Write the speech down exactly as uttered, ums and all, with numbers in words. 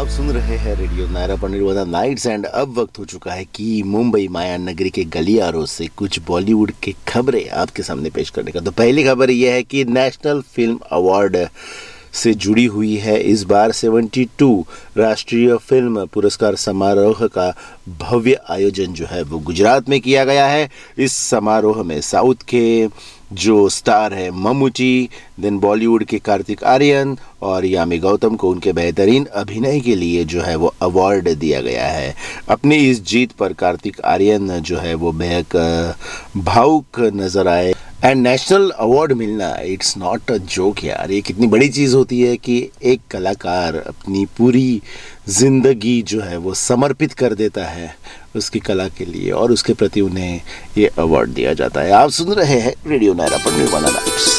आप सुन रहे हैं रेडियो नायरा पर निर्वादा नाइट्स एंड अब वक्त हो चुका है कि मुंबई माया नगरी के गलियारों से कुछ बॉलीवुड की खबरें आपके सामने पेश करने का। तो पहली खबर यह है कि नेशनल फिल्म अवार्ड से जुड़ी हुई है। इस बार बहत्तर राष्ट्रीय फिल्म पुरस्कार समारोह का भव्य आयोजन जो है वो गुजरात में किया गया है। इस समारोह में साउथ के जो स्टार है ममूटी, देन बॉलीवुड के कार्तिक आर्यन और यामी गौतम को उनके बेहतरीन अभिनय के लिए जो है वो अवार्ड दिया गया है। अपनी इस जीत पर कार्तिक आर्यन जो है वो बेहद भावुक नजर आए। एंड नेशनल अवार्ड मिलना इट्स नॉट अ जोक यार, ये कितनी बड़ी चीज़ होती है कि एक कलाकार अपनी पूरी जिंदगी जो है वो समर्पित कर देता है उसकी कला के लिए और उसके प्रति उन्हें ये अवार्ड दिया जाता है। आप सुन रहे हैं रेडियो नायरा पर निर्वादा नाइट्स।